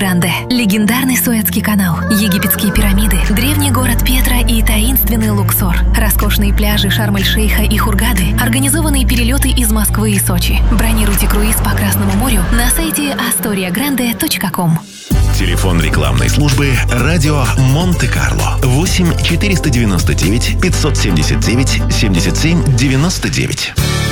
Гранде, легендарный Суэцкий канал, египетские пирамиды, древний город Петра и таинственный Луксор, роскошные пляжи Шарм-эль-Шейха и Хургады, организованные перелеты из Москвы и Сочи. Бронируйте круиз по Красному морю на сайте astoriagrande.com. Телефон рекламной службы «Радио Монте-Карло» 8 499 579 77 99.